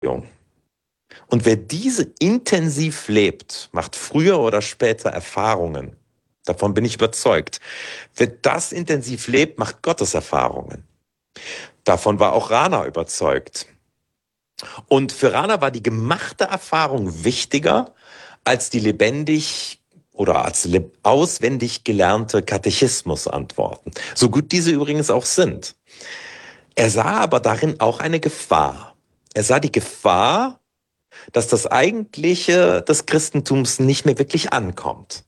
Und wer diese intensiv lebt, macht früher oder später Erfahrungen. Davon bin ich überzeugt. Wer das intensiv lebt, macht Gottes Erfahrungen. Davon war auch Rana überzeugt. Und für Rana war die gemachte Erfahrung wichtiger als die lebendig oder als auswendig gelernte Katechismusantworten. So gut diese übrigens auch sind. Er sah aber darin auch eine Gefahr. Er sah die Gefahr, dass das Eigentliche des Christentums nicht mehr wirklich ankommt.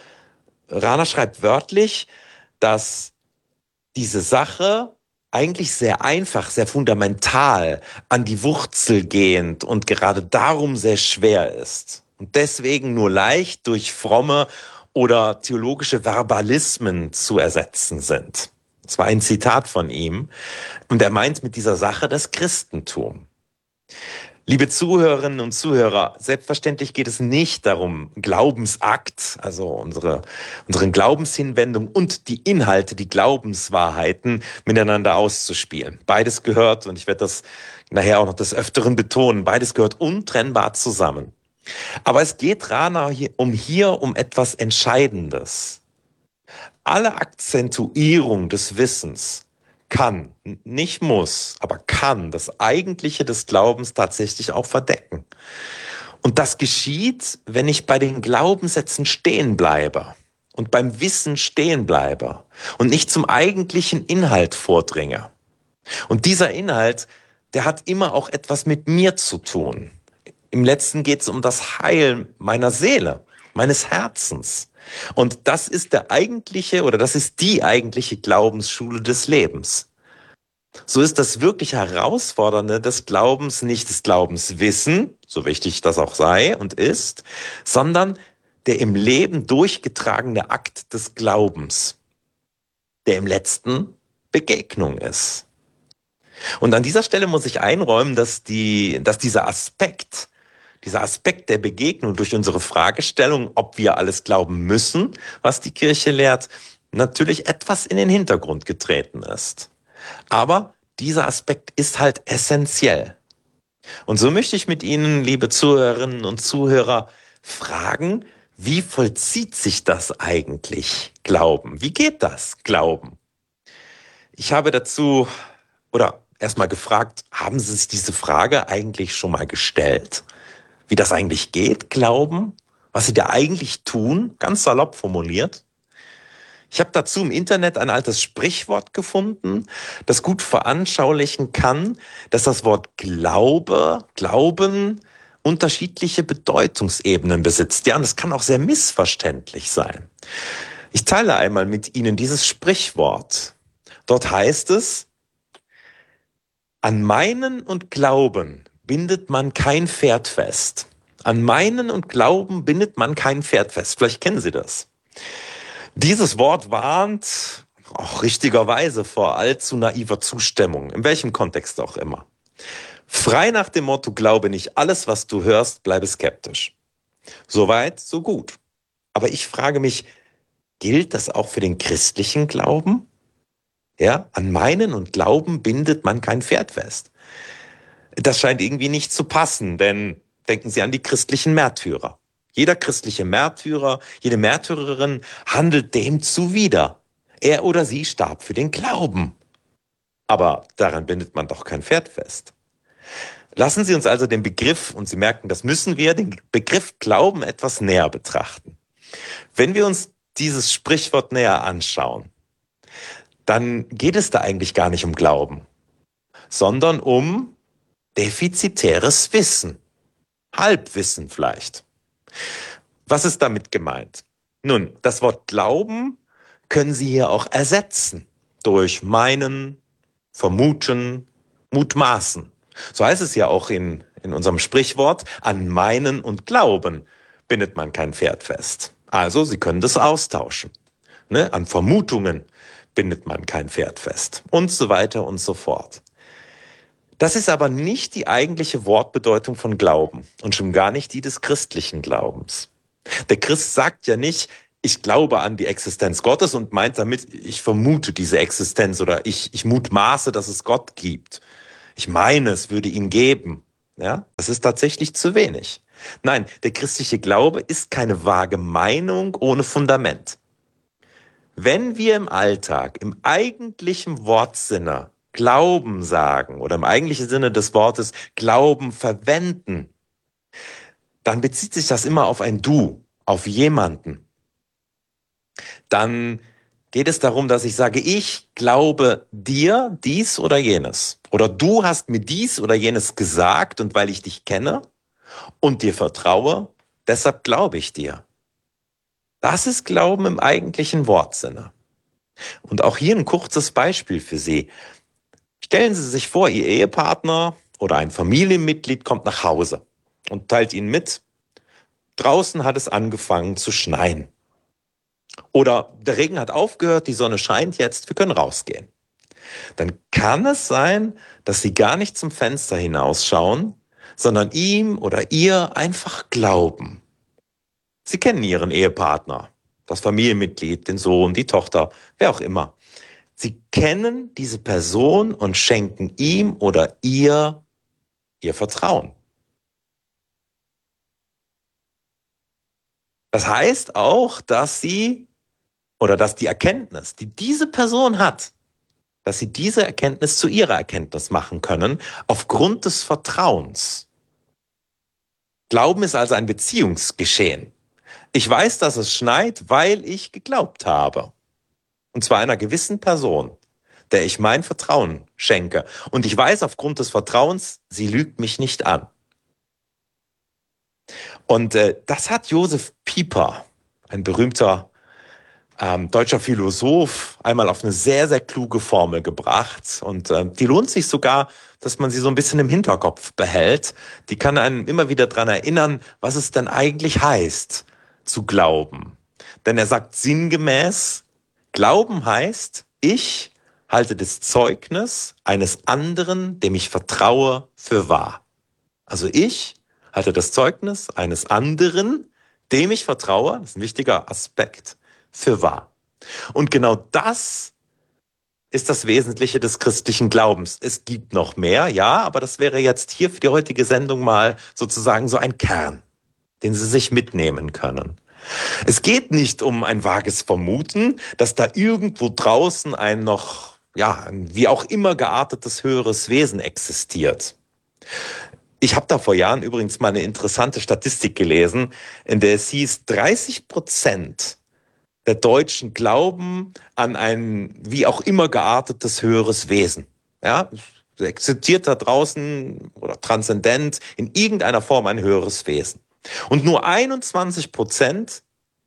Rana schreibt wörtlich, dass diese Sache eigentlich sehr einfach, sehr fundamental, an die Wurzel gehend und gerade darum sehr schwer ist. Und deswegen nur leicht durch fromme oder theologische Verbalismen zu ersetzen sind. Das war ein Zitat von ihm. Und er meint mit dieser Sache das Christentum. Liebe Zuhörerinnen und Zuhörer, selbstverständlich geht es nicht darum, Glaubensakt, also unseren Glaubenshinwendung und die Inhalte, die Glaubenswahrheiten miteinander auszuspielen. Beides gehört, und ich werde das nachher auch noch des Öfteren betonen, beides gehört untrennbar zusammen. Aber es geht Rana um etwas Entscheidendes. Alle Akzentuierung des Wissens kann, nicht muss, aber kann das Eigentliche des Glaubens tatsächlich auch verdecken. Und das geschieht, wenn ich bei den Glaubenssätzen stehen bleibe und beim Wissen stehen bleibe und nicht zum eigentlichen Inhalt vordringe. Und dieser Inhalt, der hat immer auch etwas mit mir zu tun. Im Letzten geht es um das Heil meiner Seele, meines Herzens. Und das ist das ist die eigentliche Glaubensschule des Lebens. So ist das wirklich Herausfordernde des Glaubens nicht des Glaubenswissen, so wichtig das auch sei und ist, sondern der im Leben durchgetragene Akt des Glaubens, der im Letzten Begegnung ist. Und an dieser Stelle muss ich einräumen, dass dieser Aspekt der Begegnung durch unsere Fragestellung, ob wir alles glauben müssen, was die Kirche lehrt, natürlich etwas in den Hintergrund getreten ist. Aber dieser Aspekt ist halt essentiell. Und so möchte ich mit Ihnen, liebe Zuhörerinnen und Zuhörer, fragen, wie vollzieht sich das eigentlich, Glauben? Wie geht das, Glauben? Ich habe dazu, oder erstmal gefragt, haben Sie sich diese Frage eigentlich schon mal gestellt? Wie das eigentlich geht, Glauben? Was Sie da eigentlich tun? Ganz salopp formuliert. Ich habe dazu im Internet ein altes Sprichwort gefunden, das gut veranschaulichen kann, dass das Wort Glauben unterschiedliche Bedeutungsebenen besitzt. Ja, und es kann auch sehr missverständlich sein. Ich teile einmal mit Ihnen dieses Sprichwort. Dort heißt es: An Meinen und Glauben bindet man kein Pferd fest. An Meinen und Glauben bindet man kein Pferd fest. Vielleicht kennen Sie das. Dieses Wort warnt auch richtigerweise vor allzu naiver Zustimmung, in welchem Kontext auch immer. Frei nach dem Motto, glaube nicht alles, was du hörst, bleibe skeptisch. Soweit, so gut. Aber ich frage mich, gilt das auch für den christlichen Glauben? Ja, an Meinen und Glauben bindet man kein Pferd fest. Das scheint irgendwie nicht zu passen, denn denken Sie an die christlichen Märtyrer. Jeder christliche Märtyrer, jede Märtyrerin handelt dem zuwider. Er oder sie starb für den Glauben. Aber daran bindet man doch kein Pferd fest. Lassen Sie uns also den Begriff, und Sie merken, das müssen wir, den Begriff Glauben etwas näher betrachten. Wenn wir uns dieses Sprichwort näher anschauen, dann geht es da eigentlich gar nicht um Glauben, sondern um defizitäres Wissen. Halbwissen vielleicht. Was ist damit gemeint? Nun, das Wort Glauben können Sie hier auch ersetzen durch meinen, vermuten, mutmaßen. So heißt es ja auch in unserem Sprichwort, an meinen und Glauben bindet man kein Pferd fest. Also, Sie können das austauschen. Ne? An Vermutungen bindet man kein Pferd fest und so weiter und so fort. Das ist aber nicht die eigentliche Wortbedeutung von Glauben und schon gar nicht die des christlichen Glaubens. Der Christ sagt ja nicht, ich glaube an die Existenz Gottes und meint damit, ich vermute diese Existenz oder ich mutmaße, dass es Gott gibt. Ich meine, es würde ihn geben. Ja, das ist tatsächlich zu wenig. Nein, der christliche Glaube ist keine vage Meinung ohne Fundament. Wenn wir im Alltag, im eigentlichen Wortsinne Glauben sagen oder im eigentlichen Sinne des Wortes Glauben verwenden, dann bezieht sich das immer auf ein Du, auf jemanden. Dann geht es darum, dass ich sage, ich glaube dir dies oder jenes. Oder du hast mir dies oder jenes gesagt und weil ich dich kenne und dir vertraue, deshalb glaube ich dir. Das ist Glauben im eigentlichen Wortsinne. Und auch hier ein kurzes Beispiel für Sie. Stellen Sie sich vor, Ihr Ehepartner oder ein Familienmitglied kommt nach Hause und teilt Ihnen mit, draußen hat es angefangen zu schneien. Oder der Regen hat aufgehört, die Sonne scheint jetzt, wir können rausgehen. Dann kann es sein, dass Sie gar nicht zum Fenster hinausschauen, sondern ihm oder ihr einfach glauben. Sie kennen Ihren Ehepartner, das Familienmitglied, den Sohn, die Tochter, wer auch immer. Sie kennen diese Person und schenken ihm oder ihr Vertrauen. Das heißt auch, dass Sie oder dass die Erkenntnis, die diese Person hat, dass Sie diese Erkenntnis zu Ihrer Erkenntnis machen können, aufgrund des Vertrauens. Glauben ist also ein Beziehungsgeschehen. Ich weiß, dass es schneit, weil ich geglaubt habe. Und zwar einer gewissen Person, der ich mein Vertrauen schenke. Und ich weiß aufgrund des Vertrauens, sie lügt mich nicht an. Und das hat Josef Pieper, ein berühmter deutscher Philosoph, einmal auf eine sehr, sehr kluge Formel gebracht. Und die lohnt sich sogar, dass man sie so ein bisschen im Hinterkopf behält. Die kann einem immer wieder daran erinnern, was es denn eigentlich heißt, zu glauben. Denn er sagt sinngemäß, Glauben heißt, ich halte das Zeugnis eines anderen, dem ich vertraue, für wahr. Also ich halte das Zeugnis eines anderen, dem ich vertraue, das ist ein wichtiger Aspekt, für wahr. Und genau das ist das Wesentliche des christlichen Glaubens. Es gibt noch mehr, ja, aber das wäre jetzt hier für die heutige Sendung mal sozusagen so ein Kern, den Sie sich mitnehmen können. Es geht nicht um ein vages Vermuten, dass da irgendwo draußen ein noch, ja, ein wie auch immer geartetes höheres Wesen existiert. Ich habe da vor Jahren übrigens mal eine interessante Statistik gelesen, in der es hieß, 30% der Deutschen glauben an ein wie auch immer geartetes höheres Wesen. Ja, es existiert da draußen oder transzendent in irgendeiner Form ein höheres Wesen. Und nur 21%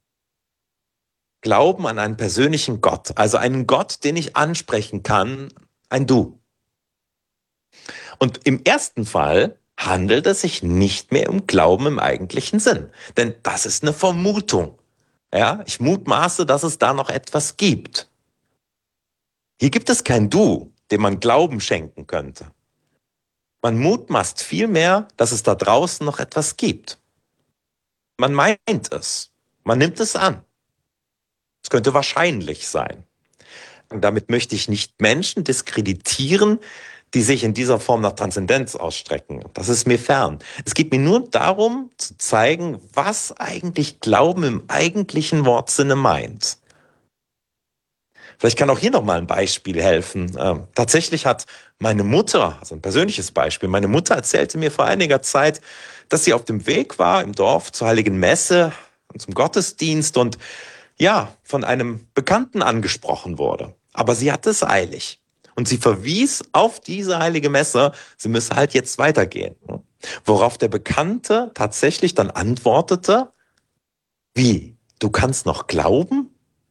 glauben an einen persönlichen Gott, also einen Gott, den ich ansprechen kann, ein Du. Und im ersten Fall handelt es sich nicht mehr um Glauben im eigentlichen Sinn, denn das ist eine Vermutung. Ja, ich mutmaße, dass es da noch etwas gibt. Hier gibt es kein Du, dem man Glauben schenken könnte. Man mutmaßt vielmehr, dass es da draußen noch etwas gibt. Man meint es. Man nimmt es an. Es könnte wahrscheinlich sein. Und damit möchte ich nicht Menschen diskreditieren, die sich in dieser Form nach Transzendenz ausstrecken. Das ist mir fern. Es geht mir nur darum, zu zeigen, was eigentlich Glauben im eigentlichen Wortsinne meint. Vielleicht kann auch hier nochmal ein Beispiel helfen. Tatsächlich hat meine Mutter, also ein persönliches Beispiel, meine Mutter erzählte mir vor einiger Zeit, dass sie auf dem Weg war im Dorf zur Heiligen Messe und zum Gottesdienst und ja, von einem Bekannten angesprochen wurde. Aber sie hatte es eilig. Und sie verwies auf diese heilige Messe, sie müsse halt jetzt weitergehen. Worauf der Bekannte tatsächlich dann antwortete, wie, du kannst noch glauben?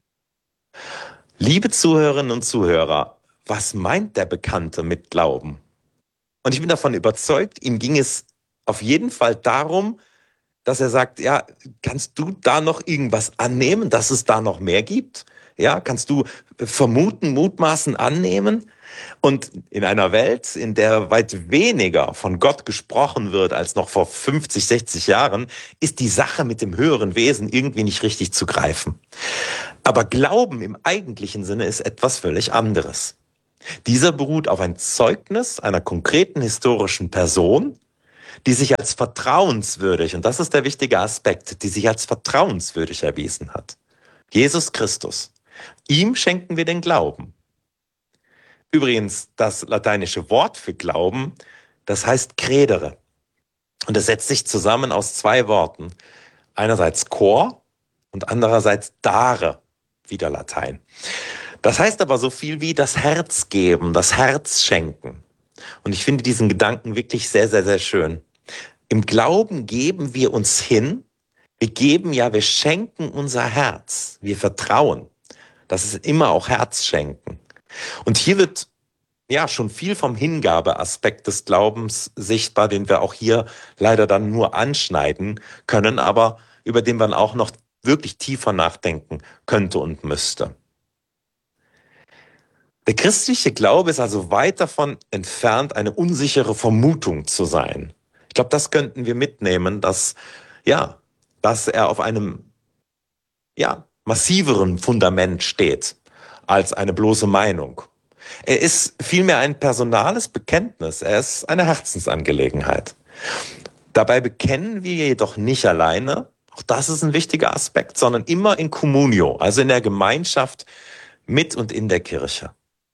Liebe Zuhörerinnen und Zuhörer, was meint der Bekannte mit Glauben? Und ich bin davon überzeugt, ihm ging es auf jeden Fall darum, dass er sagt, ja, kannst du da noch irgendwas annehmen, dass es da noch mehr gibt? Ja, kannst du vermuten, mutmaßen, annehmen? Und in einer Welt, in der weit weniger von Gott gesprochen wird als noch vor 50, 60 Jahren, ist die Sache mit dem höheren Wesen irgendwie nicht richtig zu greifen. Aber Glauben im eigentlichen Sinne ist etwas völlig anderes. Dieser beruht auf ein Zeugnis einer konkreten historischen Person, die sich als vertrauenswürdig, und das ist der wichtige Aspekt, die sich als vertrauenswürdig erwiesen hat. Jesus Christus. Ihm schenken wir den Glauben. Übrigens, das lateinische Wort für Glauben, das heißt credere. Und es setzt sich zusammen aus zwei Worten. Einerseits cor und andererseits dare, wieder Latein. Das heißt aber so viel wie das Herz geben, das Herz schenken. Und ich finde diesen Gedanken wirklich sehr, sehr, sehr schön. Im Glauben geben wir uns hin. Wir schenken unser Herz. Wir vertrauen. Das ist immer auch Herz schenken. Und hier wird ja schon viel vom Hingabeaspekt des Glaubens sichtbar, den wir auch hier leider dann nur anschneiden können, aber über den man auch noch wirklich tiefer nachdenken könnte und müsste. Der christliche Glaube ist also weit davon entfernt, eine unsichere Vermutung zu sein. Ich glaube, das könnten wir mitnehmen, dass er auf einem massiveren Fundament steht als eine bloße Meinung. Er ist vielmehr ein personales Bekenntnis. Er ist eine Herzensangelegenheit. Dabei bekennen wir jedoch nicht alleine, auch das ist ein wichtiger Aspekt, sondern immer in Communio, also in der Gemeinschaft mit und in der Kirche.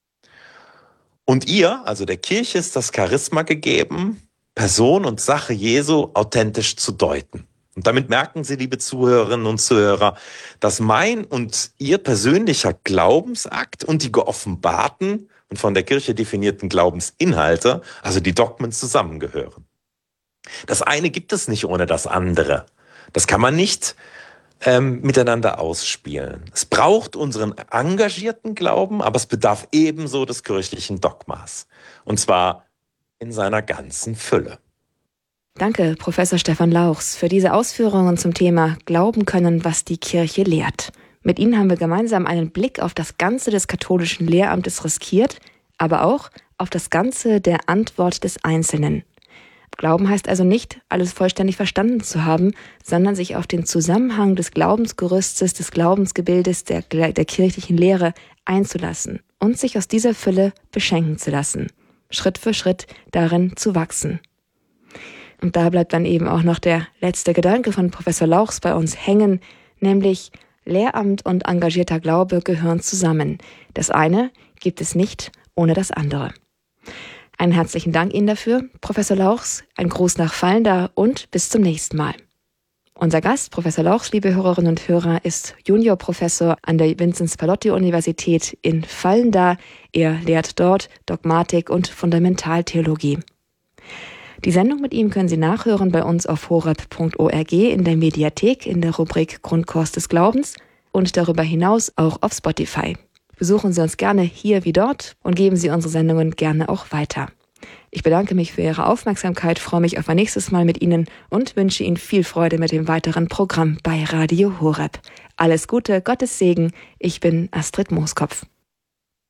Und ihr, also der Kirche, ist das Charisma gegeben, Person und Sache Jesu authentisch zu deuten. Und damit merken Sie, liebe Zuhörerinnen und Zuhörer, dass mein und Ihr persönlicher Glaubensakt und die geoffenbarten und von der Kirche definierten Glaubensinhalte, also die Dogmen, zusammengehören. Das eine gibt es nicht ohne das andere. Das kann man nicht miteinander ausspielen. Es braucht unseren engagierten Glauben, aber es bedarf ebenso des kirchlichen Dogmas. Und zwar in seiner ganzen Fülle. Danke, Professor Stefan Lauchs, für diese Ausführungen zum Thema Glauben können, was die Kirche lehrt. Mit Ihnen haben wir gemeinsam einen Blick auf das Ganze des katholischen Lehramtes riskiert, aber auch auf das Ganze der Antwort des Einzelnen. Glauben heißt also nicht, alles vollständig verstanden zu haben, sondern sich auf den Zusammenhang des Glaubensgerüstes, des Glaubensgebildes, der kirchlichen Lehre einzulassen und sich aus dieser Fülle beschenken zu lassen, Schritt für Schritt darin zu wachsen. Und da bleibt dann eben auch noch der letzte Gedanke von Professor Lauchs bei uns hängen, nämlich Lehramt und engagierter Glaube gehören zusammen. Das eine gibt es nicht ohne das andere. Einen herzlichen Dank Ihnen dafür, Professor Lauchs, ein Gruß nach Fallenda und bis zum nächsten Mal. Unser Gast, Professor Lauchs, liebe Hörerinnen und Hörer, ist Juniorprofessor an der Vinzenz-Pallotti-Universität in Fallenda. Er lehrt dort Dogmatik und Fundamentaltheologie. Die Sendung mit ihm können Sie nachhören bei uns auf horeb.org in der Mediathek in der Rubrik Grundkurs des Glaubens und darüber hinaus auch auf Spotify. Besuchen Sie uns gerne hier wie dort und geben Sie unsere Sendungen gerne auch weiter. Ich bedanke mich für Ihre Aufmerksamkeit, freue mich auf ein nächstes Mal mit Ihnen und wünsche Ihnen viel Freude mit dem weiteren Programm bei Radio Horeb. Alles Gute, Gottes Segen. Ich bin Astrid Mooskopf.